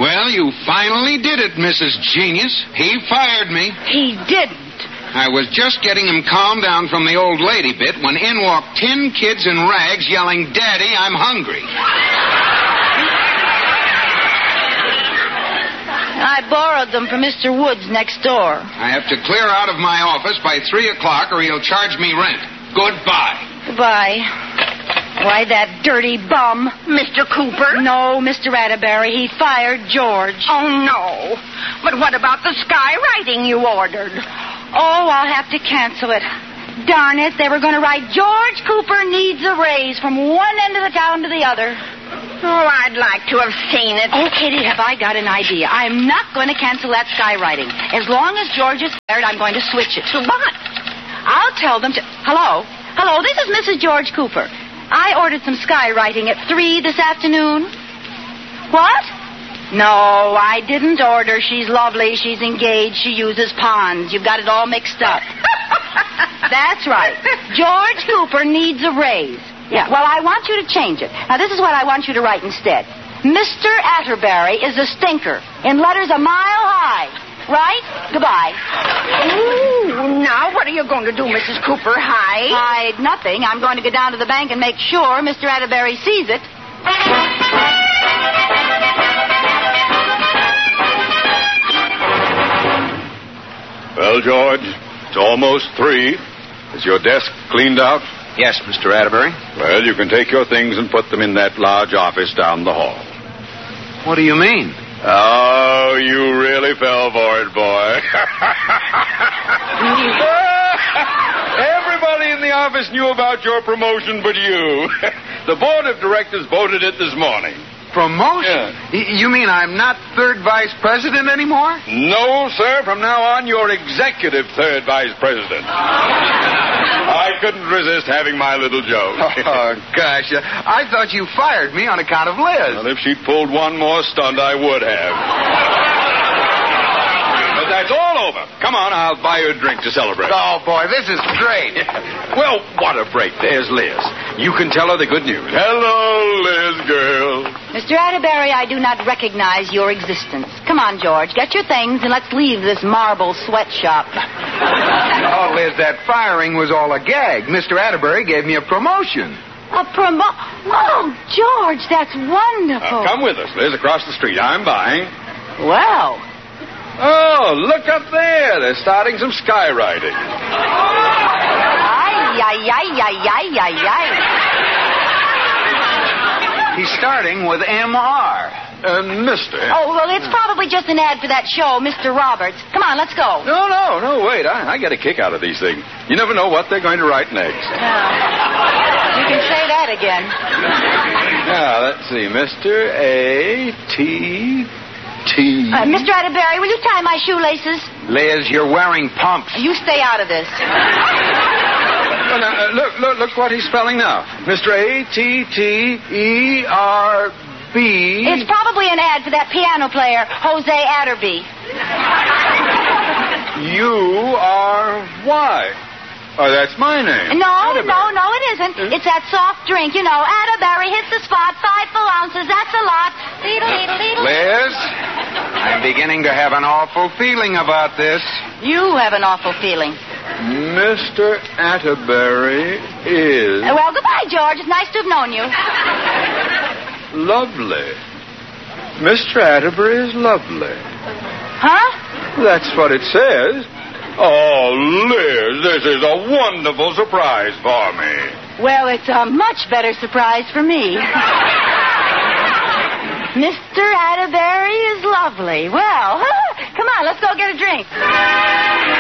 Well, you finally did it, Mrs. Genius. He fired me. He didn't. I was just getting him calmed down from the old lady bit when in walked 10 kids in rags yelling, "Daddy, I'm hungry." I borrowed them from Mr. Woods next door. I have to clear out of my office by 3 o'clock or he'll charge me rent. Goodbye. Goodbye. Why, that dirty bum. Mr. Cooper? No, Mr. Atterbury. He fired George. Oh, no. But what about the skywriting you ordered? Oh, I'll have to cancel it. Darn it, they were going to write George Cooper needs a raise from one end of the town to the other. Oh, I'd like to have seen it. Oh, Kitty, have I got an idea. I'm not going to cancel that skywriting. As long as George is fired, I'm going to switch it. To what? I'll tell them to... Hello? Hello, this is Mrs. George Cooper. I ordered some skywriting at 3 this afternoon. What? No, I didn't order. She's lovely. She's engaged. She uses ponds. You've got it all mixed up. That's right. George Cooper needs a raise. Yeah, well, I want you to change it. Now, this is what I want you to write instead. Mr. Atterbury is a stinker, in letters a mile high. Right? Goodbye. Ooh, now what are you going to do, Mrs. Cooper? Hide nothing. I'm going to go down to the bank and make sure Mr. Atterbury sees it. Well, George, it's almost 3. Is your desk cleaned out? Yes, Mr. Atterbury. Well, you can take your things and put them in that large office down the hall. What do you mean? Oh, you really fell for it, boy. Everybody in the office knew about your promotion but you. The board of directors voted it this morning. Promotion? Yeah. You mean I'm not third vice president anymore? No, sir. From now on, you're executive third vice president. I couldn't resist having my little joke. Oh, gosh. I thought you fired me on account of Liz. Well, if she'd pulled one more stunt, I would have. But that's all over. Come on, I'll buy you a drink to celebrate. Oh, boy, this is great. Well, what a break. There's Liz. You can tell her the good news. Hello, Liz, girl. Mr. Atterbury, I do not recognize your existence. Come on, George, get your things and let's leave this marble sweatshop. Oh, Liz, that firing was all a gag. Mr. Atterbury gave me a promotion. Oh, George, that's wonderful. Come with us, Liz, across the street. I'm buying. Well. Oh, look up there. They're starting some skywriting. Ay. He's starting with M.R. Mister. Oh, well, it's probably just an ad for that show, Mr. Roberts. Come on, let's go. No, wait. I get a kick out of these things. You never know what they're going to write next. You can say that again. Now, let's see. Mr. A.T.T. Mr. Atterbury, will you tie my shoelaces? Liz, you're wearing pumps. You stay out of this. Well, now, look what he's spelling now. Mr. A.T.T.E.R.B. It's probably an ad for that piano player, Jose Atterby. U.R.Y. Oh, that's my name. No, it isn't. It's that soft drink, you know. Atterbury hits the spot, 5 full ounces. That's a lot. Liz, I'm beginning to have an awful feeling about this. You have an awful feeling. Mr. Atterbury is... Well, goodbye, George. It's nice to have known you. Lovely. Mr. Atterbury is lovely. Huh? That's what it says. Oh, Liz, this is a wonderful surprise for me. Well, it's a much better surprise for me. Mr. Atterbury is lovely. Well, come on, let's go get a drink.